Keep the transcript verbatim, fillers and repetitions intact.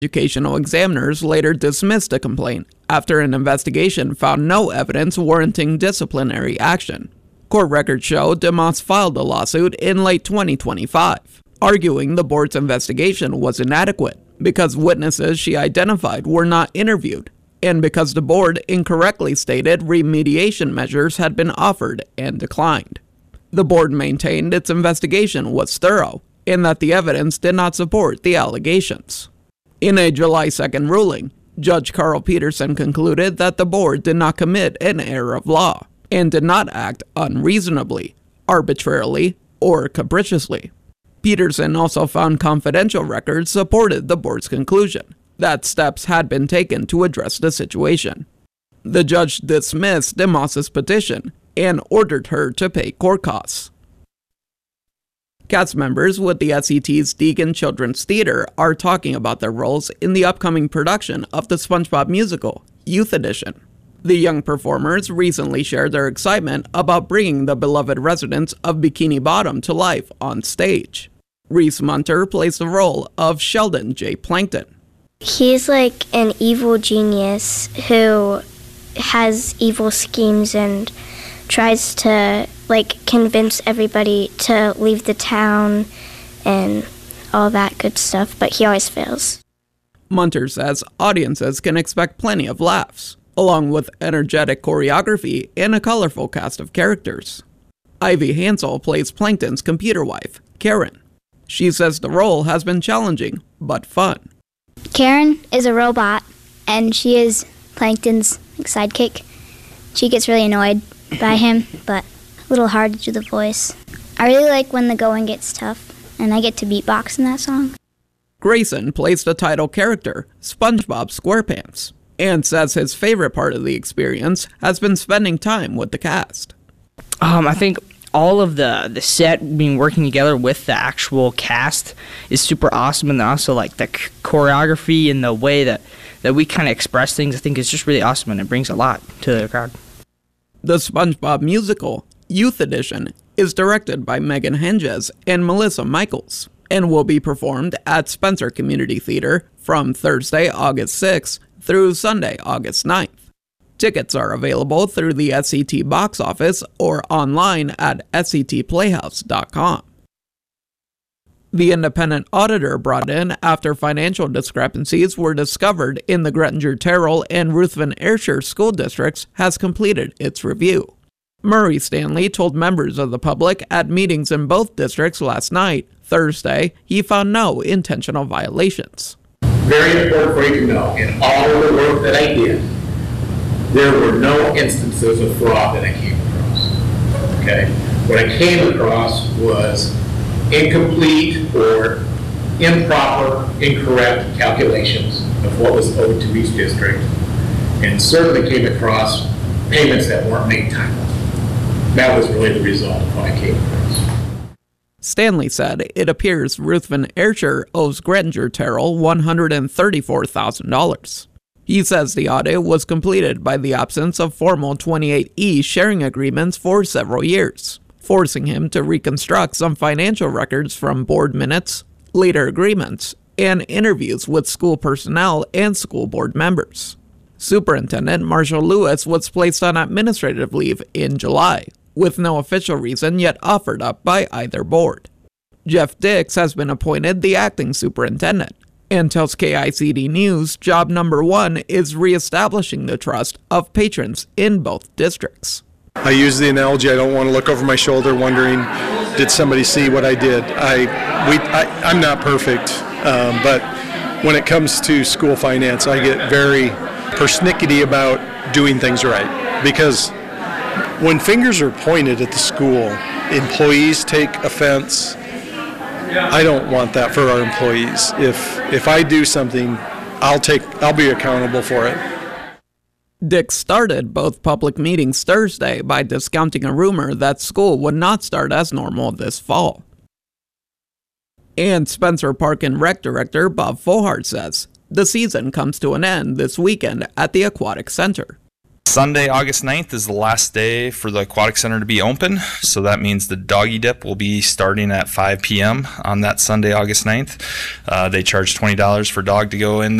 Educational examiners later dismissed the complaint after an investigation found no evidence warranting disciplinary action. Court records show DeMoss filed the lawsuit in late twenty twenty-five, arguing the board's investigation was inadequate because witnesses she identified were not interviewed, and because the board incorrectly stated remediation measures had been offered and declined. The board maintained its investigation was thorough and that the evidence did not support the allegations. In a July second ruling, Judge Carl Peterson concluded that the board did not commit an error of law and did not act unreasonably, arbitrarily, or capriciously. Peterson also found confidential records supported the board's conclusion that steps had been taken to address the situation. The judge dismissed DeMoss's petition and ordered her to pay court costs. Cast members with the S E T's Deakin Children's Theater are talking about their roles in the upcoming production of the SpongeBob musical, Youth Edition. The young performers recently shared their excitement about bringing the beloved residents of Bikini Bottom to life on stage. Reese Munter plays the role of Sheldon J. Plankton. He's like an evil genius who has evil schemes and tries to like convince everybody to leave the town and all that good stuff, but he always fails. Munter says audiences can expect plenty of laughs, along with energetic choreography and a colorful cast of characters. Ivy Hansel plays Plankton's computer wife, Karen. She says the role has been challenging, but fun. Karen is a robot, and she is Plankton's sidekick. She gets really annoyed by him, but a little hard to do the voice. I really like when the going gets tough, and I get to beatbox in that song. Grayson plays the title character, SpongeBob SquarePants, and says his favorite part of the experience has been spending time with the cast. Um, I think all of the, the set being working together with the actual cast is super awesome, and also like the c- choreography and the way that, that we kind of express things, I think is just really awesome, and it brings a lot to the crowd. The SpongeBob musical, Youth Edition, is directed by Megan Henges and Melissa Michaels, and will be performed at Spencer Community Theater from Thursday, August sixth through Sunday, August ninth. Tickets are available through the S E T box office or online at S E T playhouse dot com. The independent auditor brought in after financial discrepancies were discovered in the Grettinger Terrell and Ruthven Ayrshire school districts has completed its review. Murray Stanley told members of the public at meetings in both districts last night, Thursday, he found no intentional violations. Very important for you to know, in all of the work that I did, there were no instances of fraud that I came across. Okay? What I came across was incomplete or improper, incorrect calculations of what was owed to each district, and certainly came across payments that weren't made timely. That was really the result of what I came across. Stanley said it appears Ruthven Ayrshire owes Grettinger Terrell one hundred thirty-four thousand dollars. He says the audit was completed by the absence of formal twenty-eight E sharing agreements for several years, forcing him to reconstruct some financial records from board minutes, later agreements, and interviews with school personnel and school board members. Superintendent Marshall Lewis was placed on administrative leave in July, with no official reason yet offered up by either board. Jeff Dix has been appointed the acting superintendent, and tells K I C D News job number one is reestablishing the trust of patrons in both districts. I use the analogy, I don't want to look over my shoulder wondering, did somebody see what I did? I, we, I, I'm not perfect, um, but when it comes to school finance, I get very persnickety about doing things right. Because when fingers are pointed at the school, employees take offense. I don't want that for our employees. If if I do something, I'll take I'll be accountable for it. Dix started both public meetings Thursday by discounting a rumor that school would not start as normal this fall. And Spencer Park and Rec Director Bob Fohart says the season comes to an end this weekend at the Aquatic Center. Sunday, August ninth is the last day for the Aquatic Center to be open, so that means the doggy dip will be starting at five p.m. on that Sunday, August ninth. Uh, they charge twenty dollars for dog to go in there.